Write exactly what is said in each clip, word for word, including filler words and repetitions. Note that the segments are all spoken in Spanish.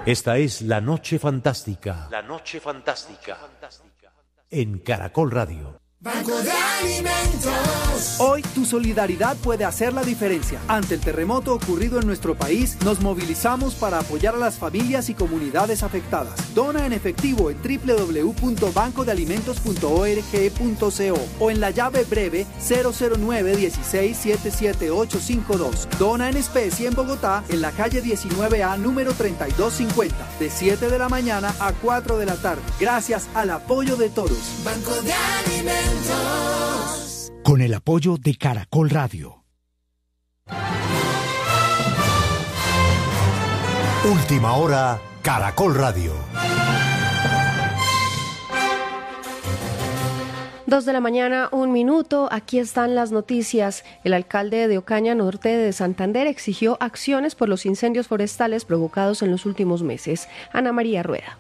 Esta es La Noche Fantástica. La Noche Fantástica. En Caracol Radio. Banco de Alimentos. Hoy tu solidaridad puede hacer la diferencia. Ante el terremoto ocurrido en nuestro país, nos movilizamos para apoyar a las familias y comunidades afectadas. Dona en efectivo en doble u doble u doble u punto banco de alimentos punto org punto co o en la llave breve cero cero nueve dieciséis setenta y siete ochocientos cincuenta y dos. Dona en especie en Bogotá, en la calle diecinueve A, número treinta y dos cincuenta, de siete de la mañana a cuatro de la tarde. Gracias al apoyo de todos. Banco de Alimentos. Con el apoyo de Caracol Radio. Última hora, Caracol Radio. Dos de la mañana, un minuto. Aquí están las noticias. El alcalde de Ocaña, norte de Santander, exigió acciones por los incendios forestales provocados en los últimos meses. Ana María Rueda.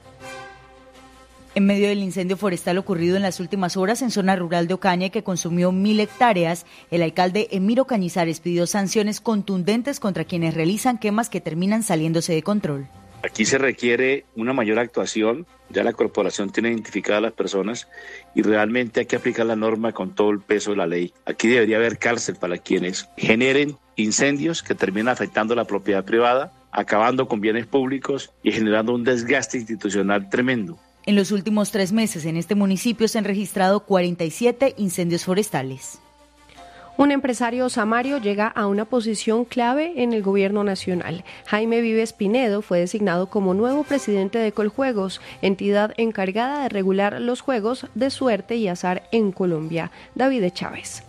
En medio del incendio forestal ocurrido en las últimas horas en zona rural de Ocaña que consumió mil hectáreas, el alcalde Emiro Cañizares pidió sanciones contundentes contra quienes realizan quemas que terminan saliéndose de control. Aquí se requiere una mayor actuación, ya la corporación tiene identificadas a las personas y realmente hay que aplicar la norma con todo el peso de la ley. Aquí debería haber cárcel para quienes generen incendios que terminan afectando la propiedad privada, acabando con bienes públicos y generando un desgaste institucional tremendo. En los últimos tres meses en este municipio se han registrado cuarenta y siete incendios forestales. Un empresario samario llega a una posición clave en el gobierno nacional. Jaime Vives Pinedo fue designado como nuevo presidente de Coljuegos, entidad encargada de regular los juegos de suerte y azar en Colombia. David Chávez.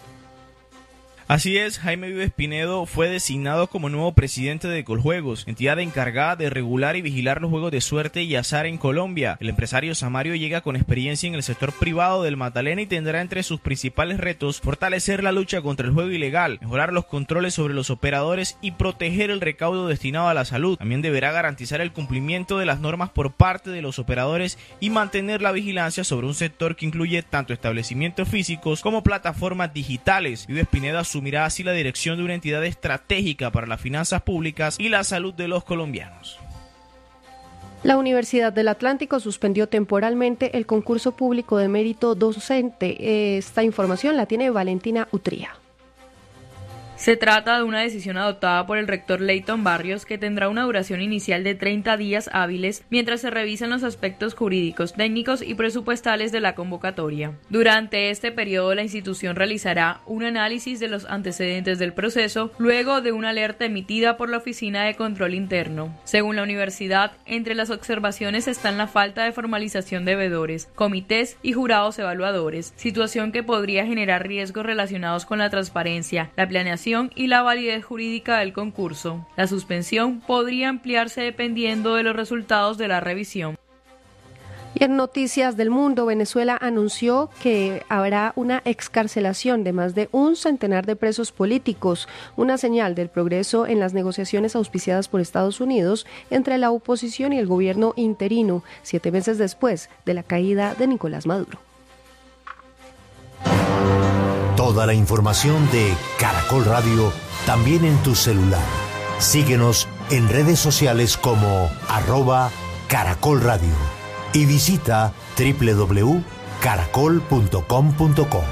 Así es, Jaime Vives Pinedo fue designado como nuevo presidente de Coljuegos, entidad encargada de regular y vigilar los juegos de suerte y azar en Colombia. El empresario samario llega con experiencia en el sector privado del Magdalena y tendrá entre sus principales retos fortalecer la lucha contra el juego ilegal, mejorar los controles sobre los operadores y proteger el recaudo destinado a la salud. También deberá garantizar el cumplimiento de las normas por parte de los operadores y mantener la vigilancia sobre un sector que incluye tanto establecimientos físicos como plataformas digitales. Vives Pinedo asumirá así la dirección de una entidad estratégica para las finanzas públicas y la salud de los colombianos. La Universidad del Atlántico suspendió temporalmente el concurso público de mérito docente. Esta información la tiene Valentina Utría. Se trata de una decisión adoptada por el rector Leighton Barrios que tendrá una duración inicial de treinta días hábiles mientras se revisan los aspectos jurídicos, técnicos y presupuestales de la convocatoria. Durante este periodo la institución realizará un análisis de los antecedentes del proceso luego de una alerta emitida por la Oficina de Control Interno. Según la universidad, entre las observaciones están la falta de formalización de veedores, comités y jurados evaluadores, situación que podría generar riesgos relacionados con la transparencia, la planeación y la validez jurídica del concurso. La suspensión podría ampliarse dependiendo de los resultados de la revisión. Y en Noticias del Mundo, Venezuela anunció que habrá una excarcelación de más de un centenar de presos políticos, una señal del progreso en las negociaciones auspiciadas por Estados Unidos entre la oposición y el gobierno interino, siete meses después de la caída de Nicolás Maduro. Toda la información de Caracol Radio también en tu celular. Síguenos en redes sociales como arroba Caracol Radio y visita doble u doble u doble u punto caracol punto com punto co.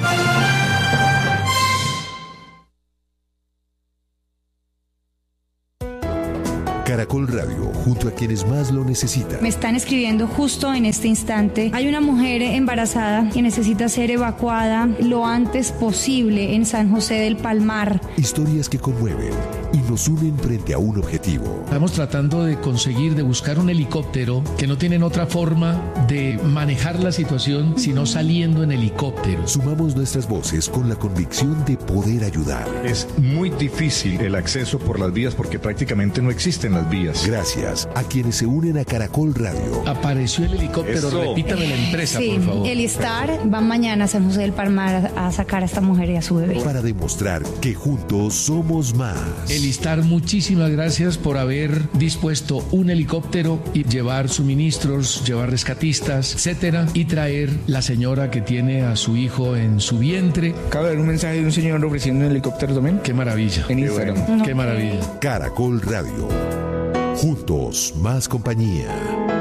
Caracol Radio, junto a quienes más lo necesitan. Me están escribiendo justo en este instante. Hay una mujer embarazada que necesita ser evacuada lo antes posible en San José del Palmar. Historias que conmueven y nos unen frente a un objetivo. Estamos tratando de conseguir, de buscar un helicóptero que no tienen otra forma de manejar la situación sino saliendo en helicóptero. Sumamos nuestras voces con la convicción de poder ayudar. Es muy difícil el acceso por las vías porque prácticamente no existen las vías. Gracias a quienes se unen a Caracol Radio. Apareció el helicóptero, Eso. repítame la empresa, sí, por favor. El Star va mañana a San José del Palmar a sacar a esta mujer y a su bebé. Para demostrar que juntos somos más. El Star, muchísimas gracias por haber dispuesto un helicóptero y llevar suministros, llevar rescatistas, etcétera, y traer la señora que tiene a su hijo en su vientre. Acabo de ver un mensaje de un señor ofreciendo un helicóptero también. Qué maravilla. En Instagram. Qué, Qué maravilla. Caracol Radio. Juntos, más compañía.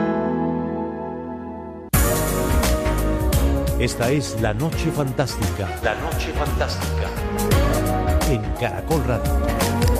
Esta es La Noche Fantástica. La Noche Fantástica. En Caracol Radio.